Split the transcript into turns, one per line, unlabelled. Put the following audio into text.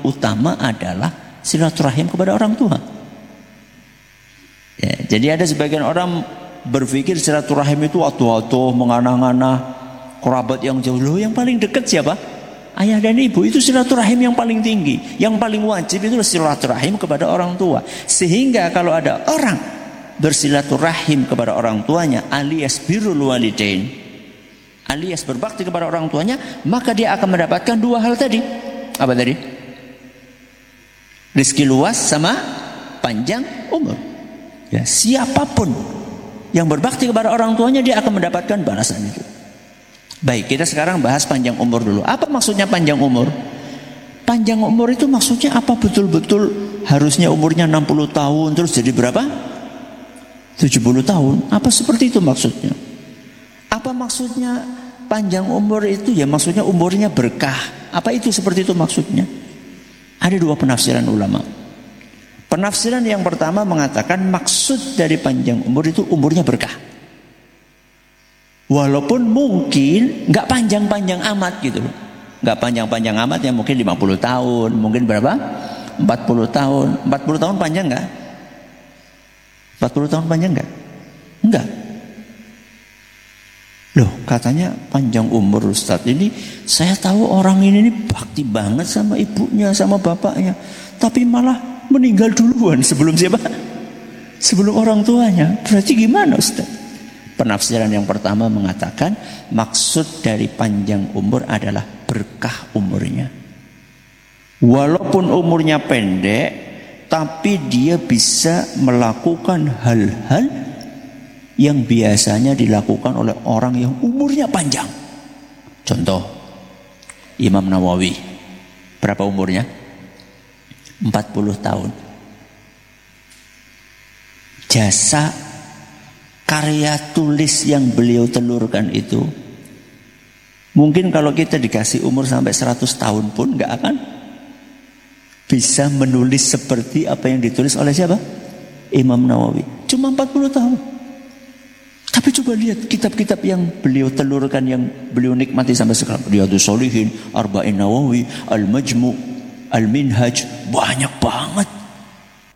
utama adalah silaturahim kepada orang tua. Ya, jadi ada sebagian orang berpikir silaturahim itu atuh-atuh, mengana-ngana, kerabat yang jauh. Loh, yang paling dekat siapa? Ayah dan ibu. Itu silaturahim yang paling tinggi. Yang paling wajib itu silaturahim kepada orang tua. Sehingga kalau ada orang bersilaturahim kepada orang tuanya, alias birrul walidain, alias berbakti kepada orang tuanya, maka dia akan mendapatkan dua hal tadi. Apa tadi? Rizki luas sama panjang umur. Ya, siapapun yang berbakti kepada orang tuanya, dia akan mendapatkan balasan itu. Baik, kita sekarang bahas panjang umur dulu. Apa maksudnya panjang umur? Panjang umur itu maksudnya apa? Betul-betul harusnya umurnya 60 tahun terus jadi berapa? 70 tahun. Apa seperti itu maksudnya? Apa maksudnya panjang umur itu? Ya maksudnya umurnya berkah. Apa itu seperti itu maksudnya? Ada dua penafsiran ulama. Penafsiran yang pertama mengatakan maksud dari panjang umur itu umurnya berkah. Walaupun mungkin nggak panjang-panjang amat gitu loh. Nggak panjang-panjang amat, ya mungkin 50 tahun, mungkin berapa? 40 tahun. 40 tahun panjang nggak? 40 tahun panjang nggak? Enggak. Loh, katanya panjang umur Ustadz. Ini saya tahu orang ini bakti banget sama ibunya, sama bapaknya, tapi malah meninggal duluan sebelum siapa? Sebelum orang tuanya. Berarti gimana Ustadz? Penafsiran yang pertama mengatakan maksud dari panjang umur adalah berkah umurnya. Walaupun umurnya pendek, tapi dia bisa melakukan hal-hal yang biasanya dilakukan oleh orang yang umurnya panjang. Contoh, Imam Nawawi. Berapa umurnya? 40 tahun. Jasa karya tulis yang beliau telurkan itu, mungkin kalau kita dikasih umur sampai 100 tahun pun gak akan bisa menulis seperti apa yang ditulis oleh siapa? Imam Nawawi. Cuma 40 tahun. Tapi coba lihat kitab-kitab yang beliau telurkan, yang beliau nikmati sampai sekarang. Riyadhus Shalihin, Arba'in Nawawi, Al-Majmu', Al-Minhaj, banyak banget.